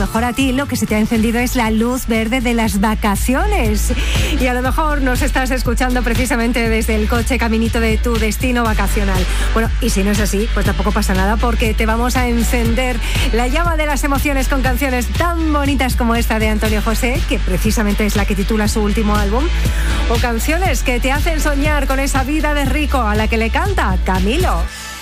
mejor a ti lo que se te ha encendido es la luz verde de las vacaciones. Y a lo mejor nos estás escuchando precisamente desde el coche, caminito de tu destino vacacional. Bueno, y si no es así, pues tampoco pasa nada, porque te vamos a encender la llama de las emociones con canciones tan bonitas como esta de Antonio José, que precisamente es la que titula su último álbum, o canciones que te hacen soñar con esa vida de rico a la que le canta Camilo.